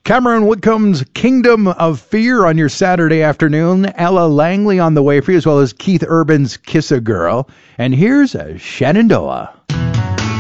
Cameron Whitcomb's Kingdom of Fear on your Saturday afternoon. Ella Langley on the way for you, as well as Keith Urban's Kiss a Girl. And here's a Shenandoah.